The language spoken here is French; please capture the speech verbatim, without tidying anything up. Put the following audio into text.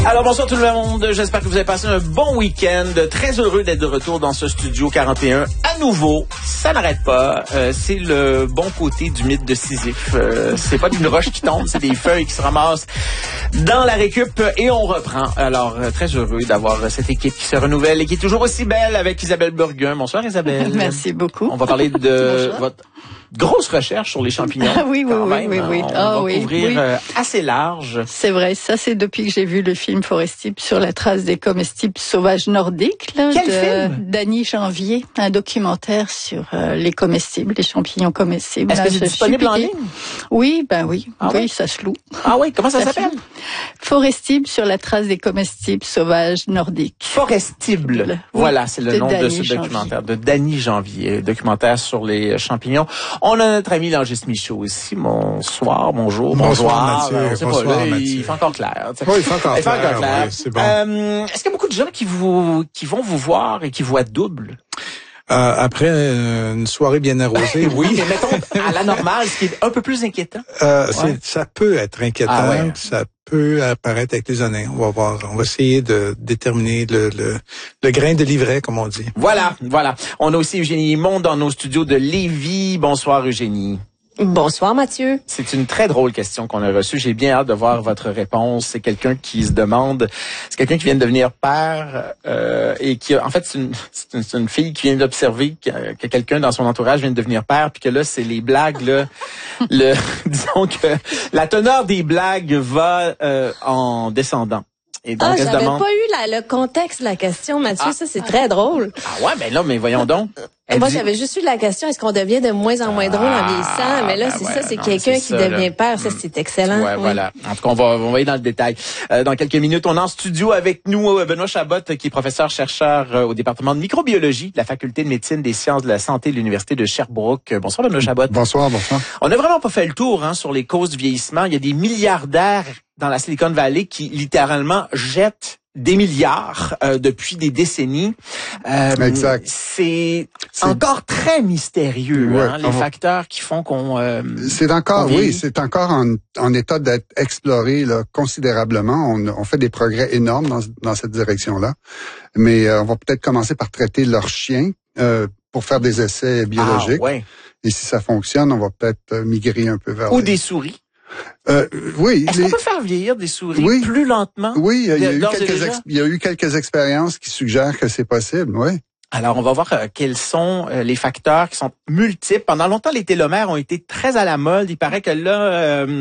Alors bonsoir tout le monde, j'espère que vous avez passé un bon week-end. Très heureux d'être de retour dans ce studio quarante et un à nouveau. Ça n'arrête pas, euh, c'est le bon côté du mythe de Sisyphe. Euh, c'est pas d'une roche qui tombe, c'est des feuilles qui se ramassent dans la récup et on reprend. Alors euh, très heureux d'avoir cette équipe qui se renouvelle et qui est toujours aussi belle avec Isabelle Burgun. Bonsoir Isabelle. Merci beaucoup. On va parler de votre grosse recherche sur les champignons. Ah oui, oui, oui, même, oui, oui. On ah, va oui, couvrir oui. euh, assez large. C'est vrai, ça c'est depuis que j'ai vu le film Forestible sur la trace des comestibles sauvages nordiques là, Quel de film? Dany Janvier, un documentaire sur euh, les comestibles, les champignons comestibles. Est-ce là, que c'est je disponible suis en piquée. ligne? Oui, ben oui, Ah oui, ouais? ça se loue. Ah oui, comment ça, Ça s'appelle? se loue. Forestible sur la trace des comestibles sauvages nordiques. Forestible. Voilà, c'est le de nom de Dany ce Janvier. documentaire, de Dany Janvier, documentaire sur les champignons. On a notre ami Langis Michaud aussi. Bonsoir, bonjour, Bonsoir, bonjoir. Mathieu. On sait Bonsoir, pas, là, Mathieu. il fait encore clair. Oui, il fait encore Il fait clair, encore clair. oui, c'est bon. Euh, est-ce qu'il y a beaucoup de gens qui vous, qui vont vous voir et qui voient double? Euh, après euh, une soirée bien arrosée, oui. Mais mettons, à la normale, ce qui est un peu plus inquiétant. Euh, Ouais. c'est, ça peut être inquiétant, Ah ouais. ça peut apparaître avec les années. On va voir, on va essayer de déterminer le, le, le grain de livret, comme on dit. Voilà, voilà. On a aussi Eugénie Limon dans nos studios de Lévis. Bonsoir Eugénie. Bonsoir Mathieu. C'est une très drôle question qu'on a reçue. J'ai bien hâte de voir votre réponse. C'est quelqu'un qui se demande, c'est quelqu'un qui vient de devenir père euh, et qui, a, en fait, c'est une, c'est une, c'est une fille qui vient d'observer que, que quelqu'un dans son entourage vient de devenir père, puis que là, c'est les blagues, là, le, disons que la teneur des blagues va euh, en descendant. Et donc, Ah, elle se j'avais demande. pas eu la, le contexte de la question, Mathieu. Ah. Ça, c'est très drôle. Ah ouais, ben là, mais voyons donc. Et Elle moi, dit- j'avais juste eu la question, est-ce qu'on devient de moins en moins drôle en vieillissant? Mais là, ben c'est ouais, ça, c'est non, quelqu'un c'est qui ça, là. devient père. Ça, c'est excellent. Ouais, oui. voilà. En tout cas, on va, on va aller dans le détail. Euh, dans quelques minutes, on est en studio avec nous euh, Benoît Chabot, qui est professeur-chercheur euh, au département de microbiologie de la Faculté de médecine des sciences de la santé de l'Université de Sherbrooke. Euh, Bonsoir, Benoît Chabot. Bonsoir, bonsoir. On n'a vraiment pas fait le tour hein, sur les causes du vieillissement. Il y a des milliardaires dans la Silicon Valley qui littéralement jettent des milliards euh, depuis des décennies. Euh, Exact. C'est C'est- encore très mystérieux, Ouais, hein, les on va- facteurs qui font qu'on... euh, C'est encore, On vieillit. oui, c'est encore en, en état d'être exploré là, considérablement. On, on fait des progrès énormes dans, dans cette direction-là. Mais euh, on va peut-être commencer par traiter leurs chiens euh, pour faire des essais biologiques. Ah, ouais. Et si ça fonctionne, on va peut-être euh, migrer un peu vers... Ou les- des souris. Euh, oui, Est-ce les- qu'on peut faire vieillir des souris Oui. plus lentement? oui, il y a eu d'ores et quelques déjà? ex- il y a eu quelques expériences qui suggèrent que c'est possible, oui. Alors, on va voir euh, quels sont euh, les facteurs qui sont multiples. Pendant longtemps, les télomères ont été très à la mode. Il paraît que là... euh,